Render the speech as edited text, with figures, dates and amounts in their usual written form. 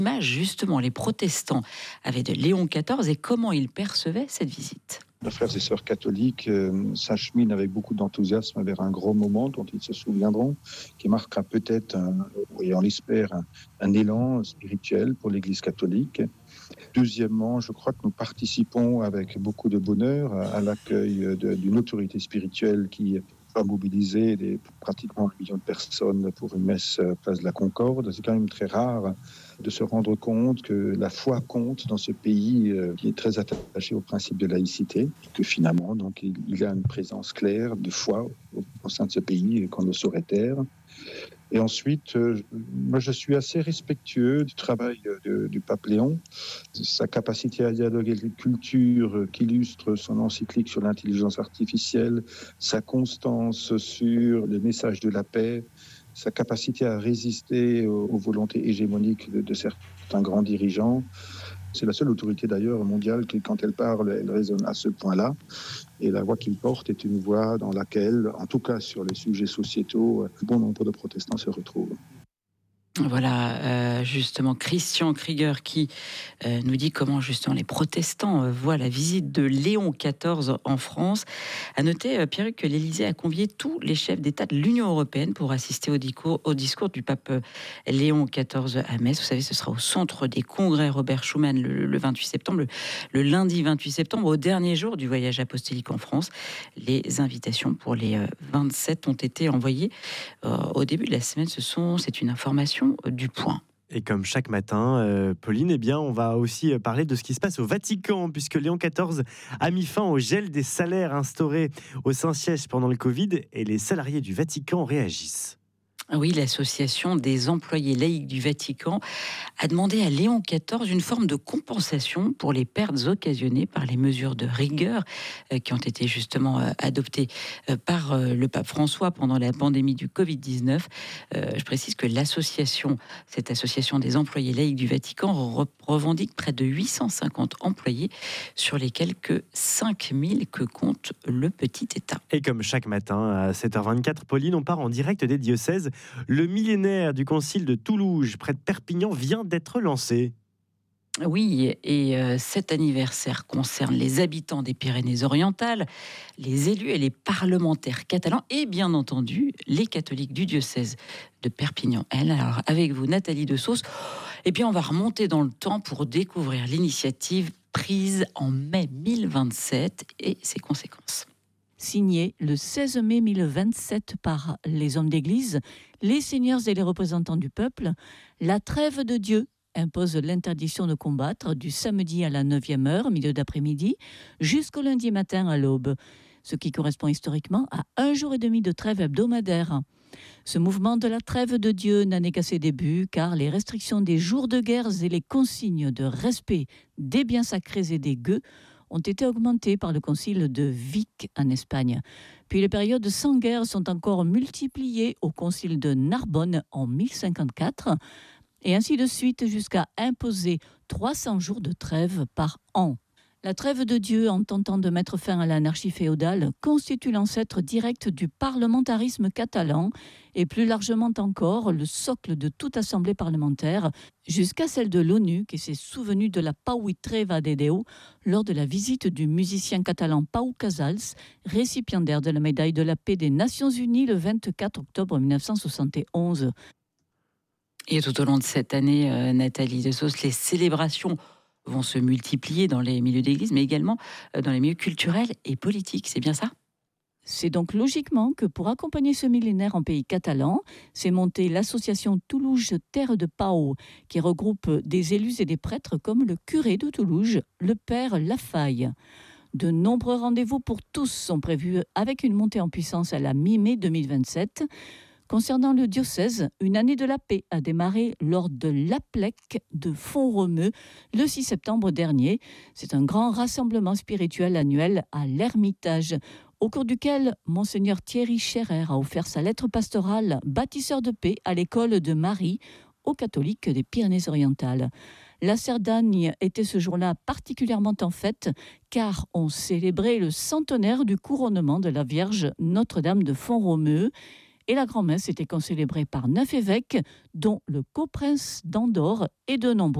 Image, justement, les protestants avaient de Léon XIV et comment ils percevaient cette visite. Les frères et sœurs catholiques s'acheminent avec beaucoup d'enthousiasme vers un grand moment dont ils se souviendront, qui marquera peut-être, et on l'espère, un élan spirituel pour l'Église catholique. Deuxièmement, je crois que nous participons avec beaucoup de bonheur à l'accueil d'une autorité spirituelle qui va mobiliser pratiquement 1 million de personnes pour une messe place de la Concorde. C'est quand même très rare de se rendre compte que la foi compte dans ce pays qui est très attaché au principe de laïcité, et que finalement, donc, il y a une présence claire de foi au sein de ce pays qu'on ne saurait taire. Et ensuite, moi je suis assez respectueux du travail du pape Léon, sa capacité à dialoguer avec les cultures qu'illustre son encyclique sur l'intelligence artificielle, sa constance sur les messages de la paix, sa capacité à résister aux volontés hégémoniques de certains grands dirigeants. C'est la seule autorité d'ailleurs mondiale qui, quand elle parle, elle résonne à ce point-là. Et la voix qu'il porte est une voix dans laquelle, en tout cas sur les sujets sociétaux, bon nombre de protestants se retrouvent. Voilà, justement, Christian Krieger qui nous dit comment justement les protestants voient la visite de Léon XIV en France. À noter, Pierre, que l'Élysée a convié tous les chefs d'État de l'Union européenne pour assister au discours du pape Léon XIV à Metz. Vous savez, ce sera au centre des congrès Robert Schuman le 28 septembre, le lundi 28 septembre, au dernier jour du voyage apostolique en France. Les invitations pour les 27 ont été envoyées au début de la semaine. C'est une information du Point. Et comme chaque matin, Pauline, eh bien, on va aussi parler de ce qui se passe au Vatican, puisque Léon XIV a mis fin au gel des salaires instauré au Saint-Siège pendant le Covid, et les salariés du Vatican réagissent. Oui, l'association des employés laïcs du Vatican a demandé à Léon XIV une forme de compensation pour les pertes occasionnées par les mesures de rigueur qui ont été justement adoptées par le pape François pendant la pandémie du Covid-19. Je précise que cette association des employés laïcs du Vatican revendique près de 850 employés sur les quelques 5000 que compte le petit État. Et comme chaque matin à 7h24, Pauline, on part en direct des diocèses. Le millénaire du concile de Toulouse, près de Perpignan, vient d'être lancé. Oui, et cet anniversaire concerne les habitants des Pyrénées-Orientales, les élus et les parlementaires catalans et bien entendu les catholiques du diocèse de Perpignan. Alors avec vous, Nathalie Dessausse, et puis on va remonter dans le temps pour découvrir l'initiative prise en mai 1027 et ses conséquences. Signé le 16 mai 1027 par les hommes d'église, les seigneurs et les représentants du peuple, la trêve de Dieu impose l'interdiction de combattre du samedi à la 9e heure, milieu d'après-midi, jusqu'au lundi matin à l'aube, ce qui correspond historiquement à 1 jour et demi de trêve hebdomadaire. Ce mouvement de la trêve de Dieu n'en est qu'à ses débuts, car les restrictions des jours de guerre et les consignes de respect des biens sacrés et des gueux ont été augmentées par le concile de Vic en Espagne. Puis les périodes sans guerre sont encore multipliées au concile de Narbonne en 1054, et ainsi de suite jusqu'à imposer 300 jours de trêve par an. La trêve de Dieu, en tentant de mettre fin à l'anarchie féodale, constitue l'ancêtre direct du parlementarisme catalan et plus largement encore le socle de toute assemblée parlementaire, jusqu'à celle de l'ONU qui s'est souvenue de la Paui Treva de Déu lors de la visite du musicien catalan Pau Casals, récipiendaire de la médaille de la paix des Nations Unies le 24 octobre 1971. Et tout au long de cette année, Nathalie Dessausse, les célébrations vont se multiplier dans les milieux d'église, mais également dans les milieux culturels et politiques. C'est bien ça ? C'est donc logiquement que pour accompagner ce millénaire en pays catalan, s'est montée l'association Toulouse Terre de Pau, qui regroupe des élus et des prêtres comme le curé de Toulouse, le père Lafaille. De nombreux rendez-vous pour tous sont prévus avec une montée en puissance à la mi-mai 2027. Concernant le diocèse, une année de la paix a démarré lors de l'Aplec de Font-Romeu le 6 septembre dernier. C'est un grand rassemblement spirituel annuel à l'Ermitage, au cours duquel Monseigneur Thierry Scherer a offert sa lettre pastorale bâtisseur de paix à l'école de Marie aux catholiques des Pyrénées-Orientales. La Cerdagne était ce jour-là particulièrement en fête car on célébrait le centenaire du couronnement de la Vierge Notre-Dame de Font-Romeu. Et la grand-messe était concélébrée par 9 évêques, dont le coprince d'Andorre et de nombreux